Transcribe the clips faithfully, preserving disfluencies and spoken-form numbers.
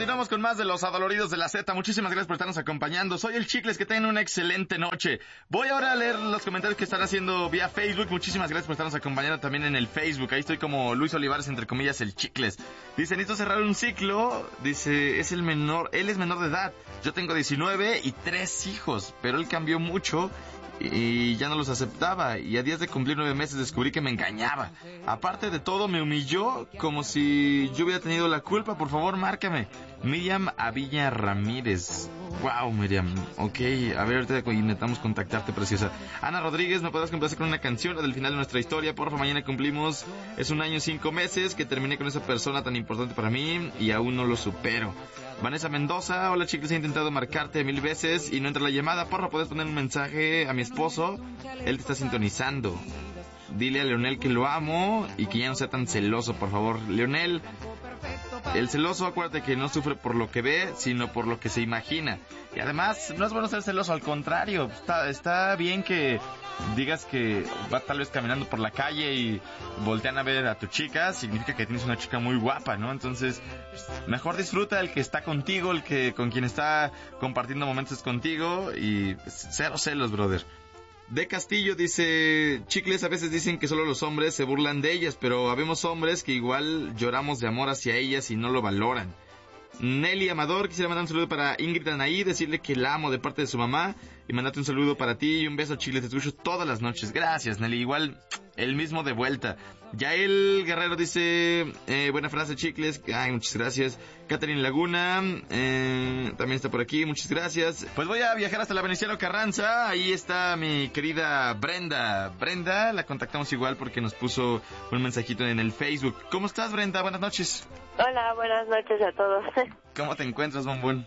continuamos con más de los adoloridos de la Z. Muchísimas gracias por estarnos acompañando. Soy el Chicles, que tengan una excelente noche. Voy ahora a leer los comentarios que están haciendo vía Facebook. Muchísimas gracias por estarnos acompañando también en el Facebook. Ahí estoy como Luis Olivares, entre comillas, el Chicles. Dice, necesito cerrar un ciclo. Dice, es el menor, él es menor de edad. Yo tengo diecinueve y tres hijos, pero él cambió mucho y ya no los aceptaba, y a días de cumplir nueve meses descubrí que me engañaba. Aparte de todo, me humilló como si yo hubiera tenido la culpa. Por favor, márcame. Miriam Avilla Ramírez. Wow, Miriam. Ok, a ver, ahorita intentamos contactarte, preciosa. Ana Rodríguez, ¿me podrás complacer con una canción del final de nuestra historia? Porfa, mañana cumplimos, es un año y cinco meses que terminé con esa persona tan importante para mí y aún no lo supero. Vanessa Mendoza, hola chicos, he intentado marcarte mil veces y no entra la llamada. Porfa, ¿puedes poner un mensaje a mi esposo? Él te está sintonizando. Dile a Leonel que lo amo y que ya no sea tan celoso, por favor. Leonel, el celoso, acuérdate que no sufre por lo que ve, sino por lo que se imagina. Y además, no es bueno ser celoso, al contrario. Está, está bien que digas que vas tal vez caminando por la calle y voltean a ver a tu chica, significa que tienes una chica muy guapa, ¿no? Entonces, mejor disfruta el que está contigo, el que con quien está compartiendo momentos contigo, y cero celos, brother. De Castillo dice, Chicles, a veces dicen que solo los hombres se burlan de ellas, pero habemos hombres que igual lloramos de amor hacia ellas y no lo valoran. Nelly Amador, quisiera mandar un saludo para Ingrid Anaí, decirle que la amo de parte de su mamá, y mandarte un saludo para ti y un beso, Chicles, te escucho todas las noches. Gracias, Nelly, igual el mismo de vuelta. Yael Guerrero dice, eh, buena frase, Chicles. Ay, muchas gracias. Catherine Laguna, eh, también está por aquí, muchas gracias. Pues voy a viajar hasta la Veneciano Carranza. Ahí está mi querida Brenda. Brenda, la contactamos igual porque nos puso un mensajito en el Facebook. ¿Cómo estás, Brenda? Buenas noches. Hola, buenas noches a todos. ¿Cómo te encuentras, bombón?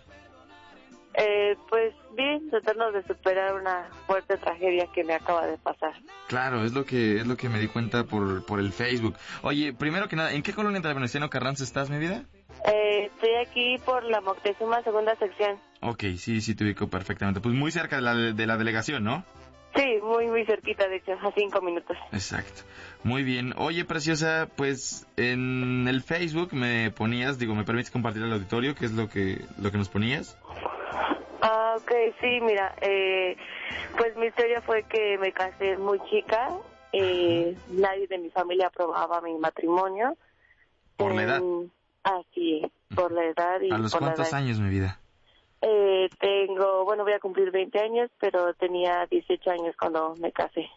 Eh, pues bien, tratando de superar una fuerte tragedia que me acaba de pasar. Claro, es lo que es lo que me di cuenta por por el Facebook. Oye, primero que nada, ¿en qué colonia de la Veneciano Carranza estás, mi vida? Eh, estoy aquí por la Moctezuma, segunda sección. Ok, sí, sí te ubico perfectamente. Pues muy cerca de la, de la delegación, ¿no? Sí, muy, muy cerquita, de hecho, a cinco minutos. Exacto. Muy bien. Oye, preciosa, pues en el Facebook me ponías, digo, ¿me permites compartir al auditorio qué es lo que lo que nos ponías? Ah, ok, sí, mira, eh, pues mi historia fue que me casé muy chica, eh, nadie de mi familia aprobaba mi matrimonio. ¿Por la edad? Eh, así, por la edad y ¿A los por cuántos la edad. años, mi vida? Eh, tengo, bueno, voy a cumplir veinte años, pero tenía dieciocho años cuando me casé.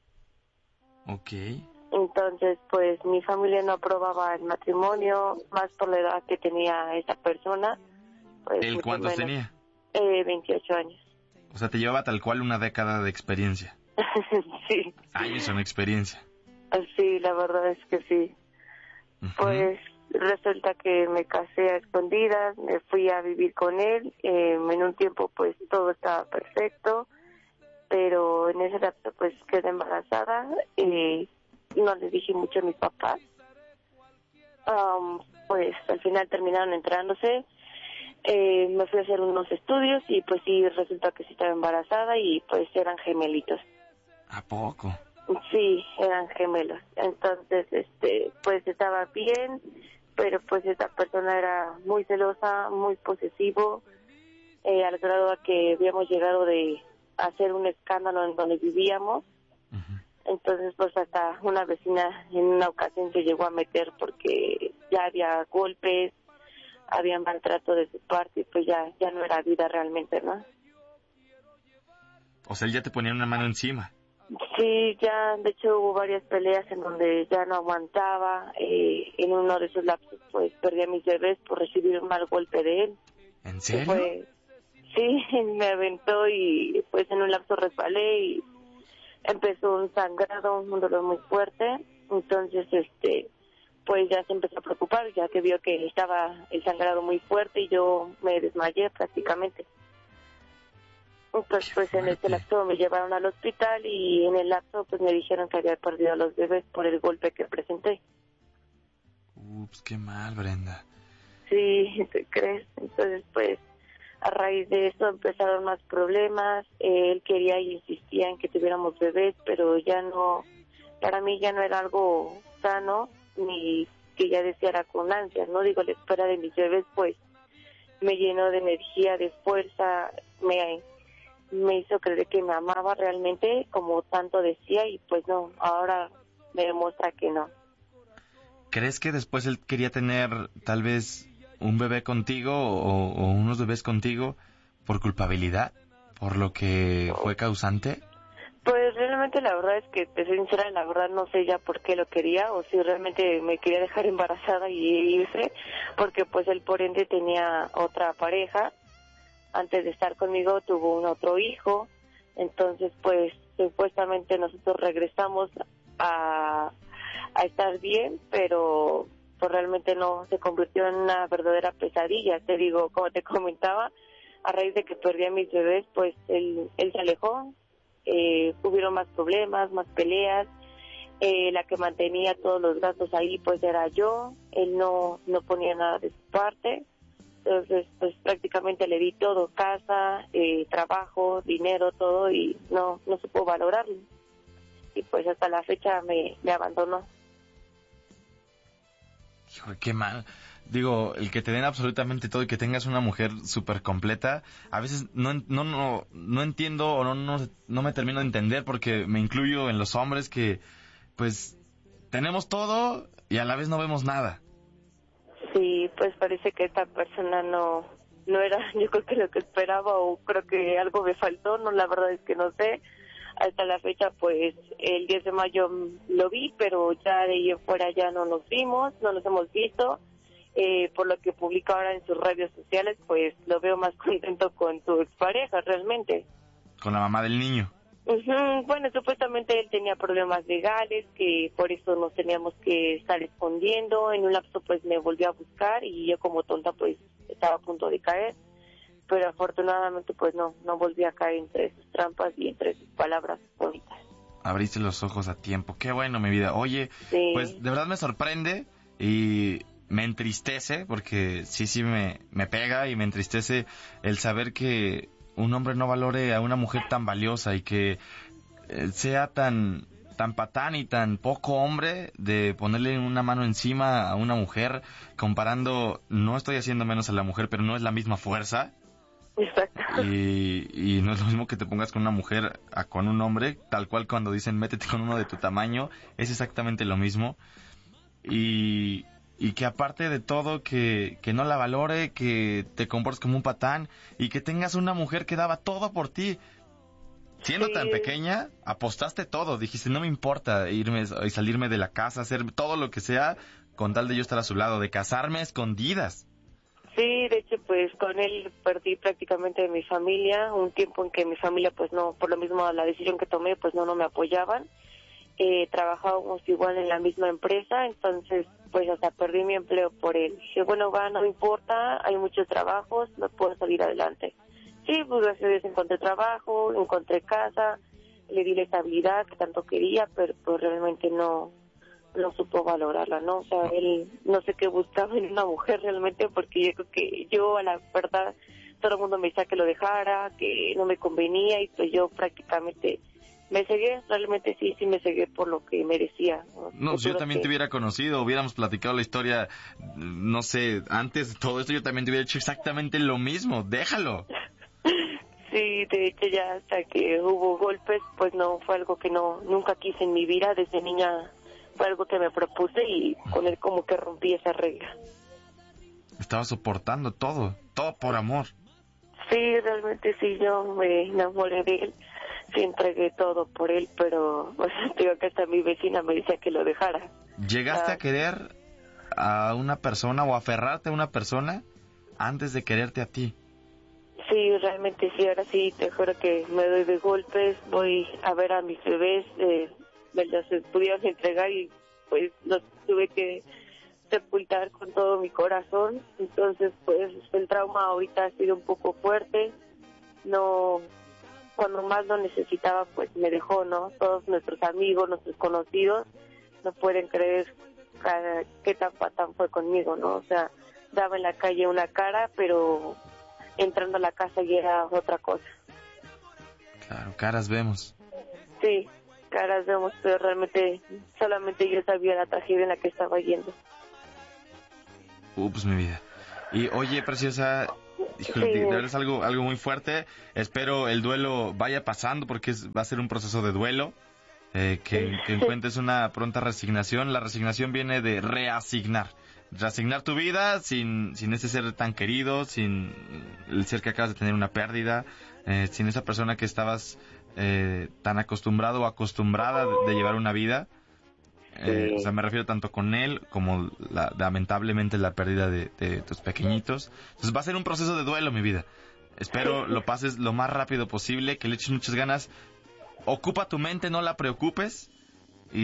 Ok. Entonces, pues mi familia no aprobaba el matrimonio, más por la edad que tenía esa persona. Pues, ¿El mucho cuántos menos. tenía? Eh, veintiocho años. O sea, te llevaba tal cual una década de experiencia. Sí. Años son experiencia. Sí, la verdad es que sí. Uh-huh. Pues resulta que me casé a escondidas, me fui a vivir con él, eh, en un tiempo pues todo estaba perfecto, pero en ese lapso pues quedé embarazada, y no les dije mucho a mis papás. Um, pues al final terminaron enterándose. Eh, me fui a hacer unos estudios y pues sí, resulta que sí estaba embarazada y pues eran gemelitos. ¿A poco? Sí, eran gemelos. Entonces, este, pues estaba bien, pero pues esta persona era muy celosa, muy posesivo, eh, al grado a que habíamos llegado de hacer un escándalo en donde vivíamos. Uh-huh. Entonces, pues hasta una vecina en una ocasión se llegó a meter porque ya había golpes, había maltrato de su parte y pues ya, ya no era vida realmente, ¿no? O sea, él ya te ponía una mano encima. Sí, ya, de hecho hubo varias peleas en donde ya no aguantaba, eh, en uno de esos lapsos pues perdí a mis bebés por recibir un mal golpe de él. ¿En serio? Fue, sí, me aventó y pues en un lapso resbalé y empezó un sangrado, un dolor muy fuerte, entonces este, pues ya se empezó a preocupar ya que vio que estaba el sangrado muy fuerte y yo me desmayé prácticamente. Entonces, pues en ese lapso me llevaron al hospital y en el lapso pues me dijeron que había perdido a los bebés por el golpe que presenté. Ups, qué mal, Brenda. Sí, ¿te crees? Entonces, pues a raíz de eso empezaron más problemas. Eh, él quería y insistía en que tuviéramos bebés, pero ya no, para mí ya no era algo sano ni que ya deseara con ansias, ¿no? Digo, la espera de mis bebés, pues me llenó de energía, de fuerza, me, me hizo creer que me amaba realmente, como tanto decía, y pues no, ahora me demuestra que no. ¿Crees que después él quería tener tal vez un bebé contigo o, o unos bebés contigo por culpabilidad, por lo que fue causante? Pues realmente la verdad es que, te soy sincera, la verdad no sé ya por qué lo quería, o si realmente me quería dejar embarazada y irse, porque pues él por ende tenía otra pareja, antes de estar conmigo tuvo un otro hijo, entonces pues supuestamente nosotros regresamos a, a estar bien, pero pues realmente no, se convirtió en una verdadera pesadilla. Te digo, como te comentaba, a raíz de que perdí a mis bebés, pues él, él se alejó. Eh, hubieron más problemas, más peleas, eh, la que mantenía todos los gastos ahí pues era yo, él no no ponía nada de su parte, entonces pues prácticamente le di todo, casa, eh, trabajo, dinero, todo, y no no supo valorarlo, y pues hasta la fecha me, me abandonó. Hijo, qué mal. Digo, el que te den absolutamente todo y que tengas una mujer súper completa, a veces no, no, no, no entiendo o no, no, no me termino de entender, porque me incluyo en los hombres que, pues, tenemos todo y a la vez no vemos nada. Sí, pues parece que esta persona no no era, yo creo que lo que esperaba, o creo que algo me faltó, no, la verdad es que no sé. Hasta la fecha, pues, el diez de mayo lo vi, pero ya de ahí en fuera ya no nos vimos, no nos hemos visto. Eh, por lo que publica ahora en sus redes sociales, pues lo veo más contento con su expareja, realmente. Con la mamá del niño. Uh-huh. Bueno, supuestamente él tenía problemas legales, que por eso nos teníamos que estar escondiendo. En un lapso, pues, me volvió a buscar y yo como tonta, pues, estaba a punto de caer. Pero afortunadamente, pues, no, no volví a caer entre sus trampas y entre sus palabras bonitas. Abriste los ojos a tiempo. Qué bueno, mi vida. Oye, Sí. Pues de verdad me sorprende y me entristece, porque sí, sí me, me pega y me entristece el saber que un hombre no valore a una mujer tan valiosa y que eh, sea tan, tan patán y tan poco hombre de ponerle una mano encima a una mujer, comparando, no estoy haciendo menos a la mujer, pero no es la misma fuerza. Exacto. Y, y no es lo mismo que te pongas con una mujer a con un hombre, tal cual cuando dicen métete con uno de tu tamaño, es exactamente lo mismo. Y, y que aparte de todo, que, que no la valore, que te comportes como un patán y que tengas una mujer que daba todo por ti. Siendo Sí. tan pequeña, apostaste todo, dijiste no me importa irme y salirme de la casa, hacer todo lo que sea con tal de yo estar a su lado, de casarme a escondidas. Sí, de hecho, pues con él perdí prácticamente mi familia, un tiempo en que mi familia, pues no, por lo mismo la decisión que tomé, pues no, no me apoyaban. Eh, trabajábamos igual en la misma empresa, entonces pues hasta perdí mi empleo por él. Dije, bueno, va, no me importa, hay muchos trabajos, no puedo salir adelante. Sí, pues gracias a Dios encontré trabajo, encontré casa, le di la estabilidad que tanto quería, pero pues realmente no no supo valorarla, ¿no? O sea, él no sé qué buscaba en una mujer realmente, porque yo creo que yo, a la verdad, todo el mundo me decía que lo dejara, que no me convenía, y pues yo prácticamente me cegué, realmente sí, sí me cegué por lo que merecía. No, no si yo también que... te hubiera conocido, hubiéramos platicado la historia, no sé, antes de todo esto yo también te hubiera hecho exactamente lo mismo, déjalo. Sí, de hecho ya hasta que hubo golpes, pues no, fue algo que no, nunca quise en mi vida, desde niña fue algo que me propuse y con él como que rompí esa regla. Estaba soportando todo, todo por amor. Sí, realmente sí, yo me enamoré de él, sí entregué todo por él, pero o sea, digo que hasta mi vecina me decía que lo dejara. ¿Llegaste Ah, a querer a una persona o aferrarte a una persona antes de quererte a ti? sí, realmente sí, ahora sí, te juro que me doy de golpes, voy a ver a mis bebés, eh, me los pudieron entregar y pues los tuve que sepultar con todo mi corazón, entonces pues el trauma ahorita ha sido un poco fuerte, no, cuando más lo necesitaba pues me dejó, ¿no? Todos nuestros amigos, nuestros conocidos no pueden creer ca- qué tan patán fue conmigo, ¿no? O sea, daba en la calle una cara, pero entrando a la casa ya era otra cosa. Claro, caras vemos. Sí, caras vemos, pero realmente solamente yo sabía la tragedia en la que estaba yendo. Ups, mi vida. Y oye, preciosa, híjole, Sí. de verdad es algo, algo muy fuerte. Espero el duelo vaya pasando porque es, va a ser un proceso de duelo. Eh, que, que encuentres una pronta resignación. La resignación viene de reasignar. Reasignar tu vida sin, sin ese ser tan querido, sin el ser que acabas de tener una pérdida, eh, sin esa persona que estabas eh, tan acostumbrado o acostumbrada de, de llevar una vida. Eh, Sí. o sea, me refiero tanto con él como la, lamentablemente la pérdida de, de tus pequeñitos. Entonces va a ser un proceso de duelo, mi vida. Espero lo pases lo más rápido posible, que le eches muchas ganas. Ocupa tu mente, no la preocupes.